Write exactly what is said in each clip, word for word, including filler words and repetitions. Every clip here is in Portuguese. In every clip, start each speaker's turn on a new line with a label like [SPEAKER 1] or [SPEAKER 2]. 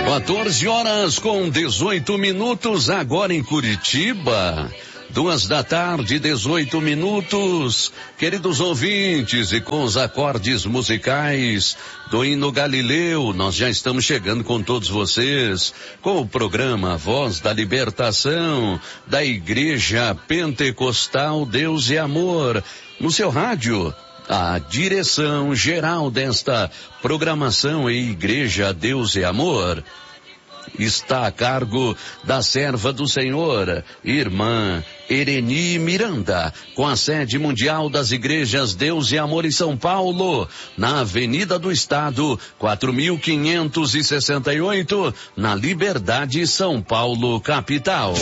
[SPEAKER 1] quatorze horas com dezoito minutos, agora em Curitiba. Duas da tarde, dezoito minutos. Queridos ouvintes, e com os acordes musicais do hino Galileu, nós já estamos chegando com todos vocês, com o programa Voz da Libertação, da Igreja Pentecostal Deus e Amor, no seu rádio. A direção geral desta programação é Igreja Deus e Amor. Está a cargo da serva do Senhor, irmã Ereni Miranda, com a sede mundial das igrejas Deus e Amor em São Paulo, na Avenida do Estado, quatro mil quinhentos e sessenta e oito, na Liberdade, São Paulo, capital.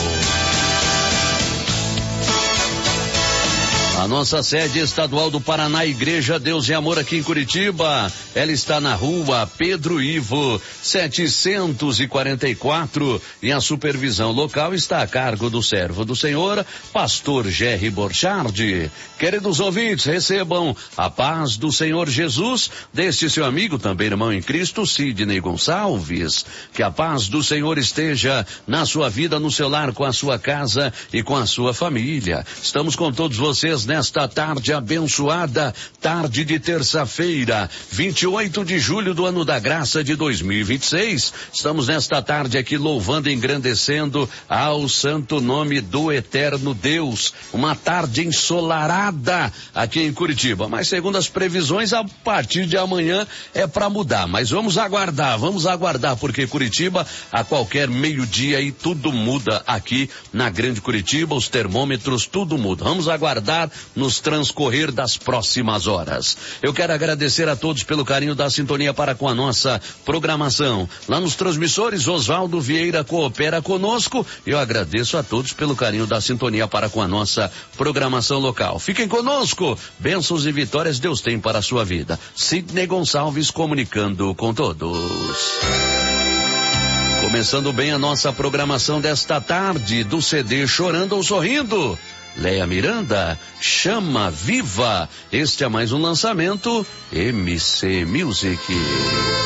[SPEAKER 1] A nossa sede estadual do Paraná, Igreja Deus e Amor aqui em Curitiba, ela está na rua Pedro Ivo, setecentos e quarenta e quatro, e a supervisão local está a cargo do servo do Senhor, pastor Jerry Borchardi. Queridos ouvintes, recebam a paz do Senhor Jesus, deste seu amigo, também irmão em Cristo, Sidney Gonçalves. Que a paz do Senhor esteja na sua vida, no seu lar, com a sua casa e com a sua família. Estamos com todos vocês nesta tarde abençoada, tarde de terça-feira, vinte e oito de julho do ano da graça de dois mil e vinte e seis. Estamos nesta tarde aqui louvando e engrandecendo ao santo nome do eterno Deus. Uma tarde ensolarada aqui em Curitiba, mas segundo as previsões, a partir de amanhã é para mudar. Mas vamos aguardar, vamos aguardar, porque Curitiba, a qualquer meio-dia e tudo muda aqui na Grande Curitiba, os termômetros, tudo muda. Vamos aguardar nos transcorrer das próximas horas. Eu quero agradecer a todos pelo carinho da sintonia para com a nossa programação. Lá nos transmissores, Oswaldo Vieira coopera conosco. Eu agradeço a todos pelo carinho da sintonia para com a nossa programação local. Fiquem conosco. Bênçãos e vitórias Deus tem para a sua vida. Sidney Gonçalves comunicando com todos. Começando bem a nossa programação desta tarde do C D Chorando ou Sorrindo. Leia Miranda, Chama Viva. Este é mais um lançamento M C Music.